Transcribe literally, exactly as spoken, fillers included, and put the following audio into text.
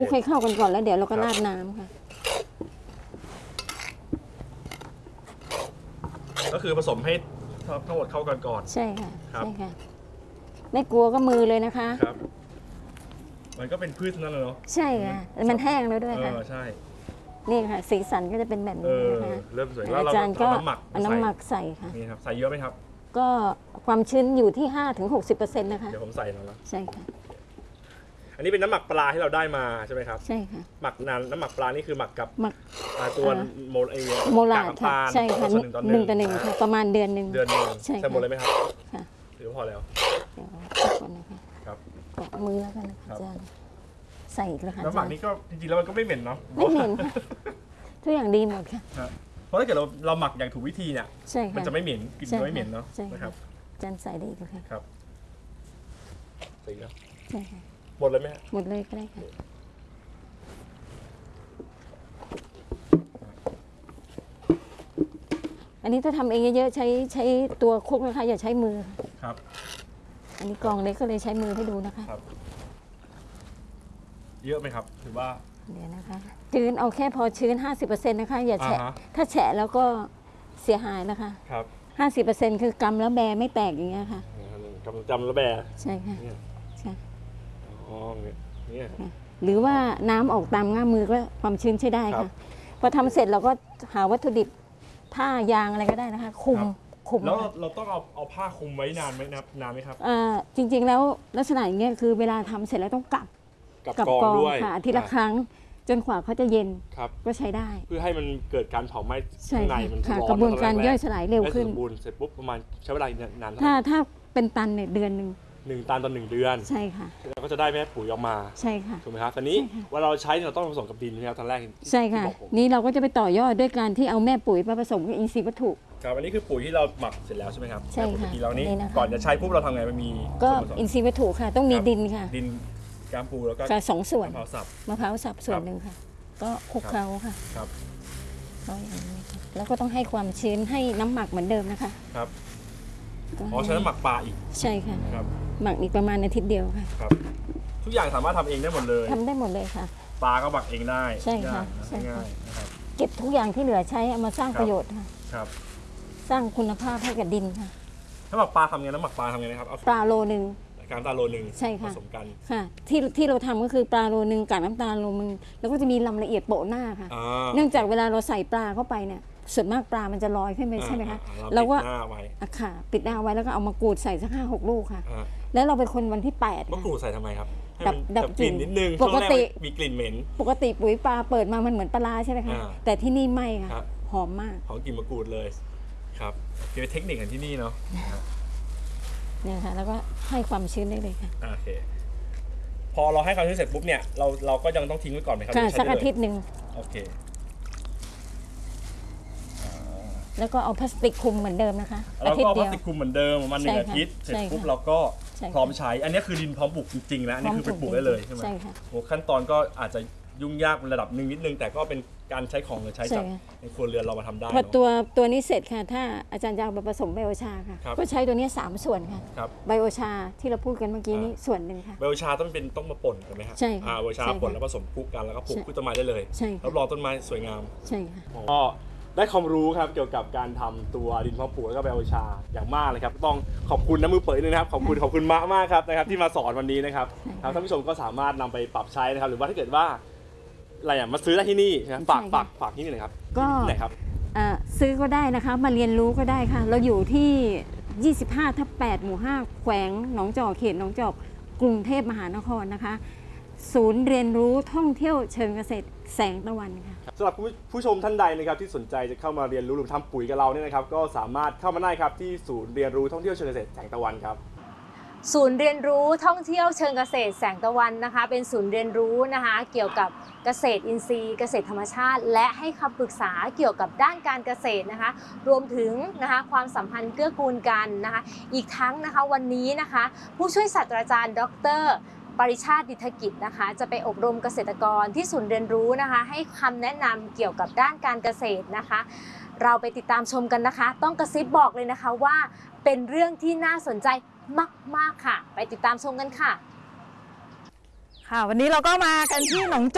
คลุกให้เข้ากันก่อนแล้วเดี๋ยวเราก็ราดน้ำค่ะก็คือผสมให้ทั้งหมดเข้ากันก่อนใช่ค่ะใช่ค่ะไม่กลัวก็มือเลยนะคะครับมันก็เป็นพืชนั่นแหละเนาะใช่ค่ะมันแห้งแล้วด้วยค่ะใช่นี่ค่ะสีสันก็จะเป็นแบบนี้นะคะเริ่มสวยแล้วอาจารย์ก็น้ำหมักน้ำหมักใส่ค่ะนี่ครับใส่เยอะไหมครับก็ความชื้นอยู่ที่ ห้าถึงหกสิบเปอร์เซ็นต์ นะคะเดี๋ยวผมใส่แล้วนะใช่ค่ะอันนี้เป็นน้ำหมักปลาที่เราได้มาใช่ไหมครับใช่ค่ะหมักนานน้ำหมักปลานี่คือหมักกับหมักตัวโมเอโมลาดค่ะใช่ค่ะหนึ่งต่อหนึ่งค่ะประมาณเดือนหนึ่งเดือนหนึ่งใช่หมดเลยไหมครับค่ะหรือพอแล้วเดี๋ยวก่อนนะคะครับแกะมือแล้วกันนะคะอาจารย์ใส่เลยค่ะน้ำหมักนี้ก็จริงๆแล้วมันก็ไม่เหม็นเนาะไม่เหม็นทุกอย่างดีหมดค่ะเพราะถ้าเกิดเราเราหมักอย่างถูกวิธีเนี่ยมันจะไม่เหม็นกลิ่นจะไม่เหม็นเนาะนะครับอาจารย์ใส่ได้อีกค่ะครับใส่แล้วใช่ค่ะหมดเลยไหมหมดเลยก็ได้ค่ะอันนี้ถ้าทำเองเยอะๆใช้ใช้ตัวคลุกนะคะอย่าใช้มือครับอันนี้กองเล็กก็เลยใช้มือให้ดูนะคะครับเยอะไหมครับถือว่าเดี๋ยวนะคะชื้นเอาแค่พอชื้น ห้าสิบเปอร์เซ็นต์ นะคะอย่าแฉะถ้าแฉะแล้วก็เสียหายแล้วค่ะครับห้าสิบเปอร์เซ็นต์ คือกำแล้วแบไม่แตกอย่างเงี้ยค่ะกำจำแล้วแบใช่ค่ะใช่อ๋อเนี่ยหรือว่าน้ำออกตามง่ามมือก็ความชื้นใช้ได้ค่ะพอทำเสร็จเราก็หาวัตถุดิบผ้ายางอะไรก็ได้นะคะคุมคุมแล้วเราต้องเอาเอาผ้าคุมไว้นานไหมนะนานไหมครับอ่าจริงๆแล้วลักษณะอย่างเงี้ยคือเวลาทำเสร็จแล้วต้องกลับกับกองด้วยค่ะอาทิตย์ละครั้งจนกว่าเขาจะเย็นก็ใช้ได้เพื่อให้มันเกิดการเผาไหม้ข้างในมันร้อนกระบวนการย่อยสลายเร็วขึ้นสมบูรณ์เสร็จปุ๊บประมาณใช้เวลานานถ้าถ้าเป็นตันเนี่ยเดือนหนึ่งหนึ่งตันต่อหนึ่งเดือนใช่ค่ะเราก็จะได้แม่ปุ๋ยออกมาใช่ค่ะถูกไหมครับตอนนี้ว่าเราใช้เราต้องผสมกับดินนะครับตอนแรกใช่ค่ะนี่เราก็จะไปต่อยอดด้วยการที่เอาแม่ปุ๋ยมาผสมกับอินทรีย์วัตถุครับอันนี้คือปุ๋ยที่เราหมักเสร็จแล้วใช่ไหมครับใช่ค่ะเรานี้ก่อนจะใช้ปุ๊บเราทำไงมันมีก็อินทรีย์วัตถุค่ะต้องมีดินค่ะดินกามปูแล้วก็สองส่วนมะพร้าวสับมะพร้าวสับส่วนหนึ่งค่ะก็คลุกเคล้าค่ะครับก็อย่างนี้แล้วก็ต้องให้ความชื้นให้น้ำหมักเหมือนเดิมนะคะครับอ๋อใช้น้ำหมักปลาอีกใช่ค่ะครับหมักอีกประมาณอาทิตย์เดียวค่ะครับทุกอย่างสามารถทำเองได้หมดเลยทำได้หมดเลยค่ะปลาก็หมักเองได้ใช่ค่ะง่ายนะครับเก็บทุกอย่างที่เหลือใช้เอามาสร้างประโยชน์ค่ะครับสร้างคุณภาพให้กับดินค่ะน้ำหมักปลาทำไงน้ำหมักปลาทำไงนะครับปลาโลนึงน้ำตาลโลนึงใช่ค่ะผสมกันค่ะที่ที่เราทำก็คือปลาโลนึงกับน้ำตาลโลนึงแล้วก็จะมีลำละเอียดโปะหน้าค่ะเนื่องจากเวลาเราใส่ปลาเข้าไปเนี่ยส่วนมากปลามันจะลอยขึ้นไปใช่ไหมคะเราก็ค่ะปิดหน้าไว้แล้วก็เอามากรูดใส่สักห้าหกลูกค่ะแล้วเราเป็นคนวันที่แปดมะกรูดใส่ทำไมครับดับดับกลิ่นนิดนึงปกติมีกลิ่นเหม็นปกติปุ๋ยปลาเปิดมามันเหมือนปลาใช่ไหมคะแต่ที่นี่ไม่ค่ะหอมมากหอมกลิ่นมะกรูดเลยครับคือเทคนิคของที่นี่เนาะเนี่ยค่ะแล้วก็ให้ความชื้นได้เลยค่ะโอเคพอเราให้ความชื้นเสร็จปุ๊บเนี่ยเราเราก็ยังต้องทิ้งไว้ก่อนไหมครับค่ะสักอาทิตย์หนึ่งโอเคแล้วก็เอาพลาสติกคลุมเหมือนเดิมนะคะอาทิตย์เดียวพลาสติกคลุมเหมือนเดิมประมาณหนึ่งอาทิตย์เสร็จปุ๊บเราก็พร้อมใช้อันนี้คือดินพร้อมปลูกจริงๆแล้วอันนี้คือไปปลูกได้เลยใช่ไหมใช่ค่ะโอ้ขั้นตอนก็อาจจะยุ่งยากระดับหนึ่งนิดนึงแต่ก็เป็นการใช้ของหรือใช้จากในครัวเรือนเรามาทำได้พอตัวตัวนี้เสร็จค่ะถ้าอาจารย์จะเอาไปผสมไบโอชาค่ะก็ใช้ตัวนี้สามส่วนค่ะไบโอชาที่เราพูดกันเมื่อกี้นี้ส่วนหนึ่งค่ะไบโอชาต้องเป็นต้องมาป่นกันไหมครับใช่ค่ะไบโอชาป่นแล้วผสมคลุกกันแล้วก็ปลูกพืชต้นไม้ได้เลยใช่รับรองต้นไม้สวยงามใช่ค่ะก็ได้ความรู้ครับเกี่ยวกับการทำตัวดินเพาะปลูกแล้วก็ไบโอชาอย่างมากเลยครับต้องขอบคุณน้ำมือเปิดด้วยนะครับขอบคุณขอบคุณมากมากครับนะครับที่มาสอนวันนี้นะครับท่านผู้ชมก็สามารถนำไปปรับใช้นะครับหรือว่าถ้าเกิดว่าอะไรอย่างมาซื้อได้ที่นี่นะฝากฝากฝากที่นี่หน่อยครับก็ไหนครับซื้อก็ได้นะคะมาเรียนรู้ก็ได้ค่ะเราอยู่ที่ยี่สิบห้าทับแปดหมู่ห้าแขวงหนองจอกเขตหนองจอกกรุงเทพมหานครนะคะศูนย์เรียนรู้ท่องเที่ยวเชิงเกษตรแสงตะวันค่ะสำหรับผู้ชมท่านใดนะครับที่สนใจจะเข้ามาเรียนรู้หรือทำปุ๋ยกับเราเนี่ยนะครับก็สามารถเข้ามาได้ครับที่ศูนย์เรียนรู้ท่องเที่ยวเชิงเกษตรแสงตะวันครับศูนย์เรียนรู้ท่องเที่ยวเชิงเกษตรแสงตะวันนะคะเป็นศูนย์เรียนรู้นะคะเกี่ยวกับเกษตรอินทรีย์เกษตรธรรมชาติและให้คำปรึกษาเกี่ยวกับด้านการเกษตรนะคะรวมถึงนะคะความสัมพันธ์เกื้อกูลกันนะคะอีกทั้งนะคะวันนี้นะคะผู้ช่วยศาสตราจารย์ดร.ปริชาติดิษฐกิจนะคะจะไปอบรมเกษตรกรที่ศูนย์เรียนรู้นะคะให้คำแนะนำเกี่ยวกับด้านการเกษตรนะคะเราไปติดตามชมกันนะคะต้องกระซิบบอกเลยนะคะว่าเป็นเรื่องที่น่าสนใจมากๆค่ะไปติดตามชมกันค่ะค่ะวันนี้เราก็มากันที่หนองจ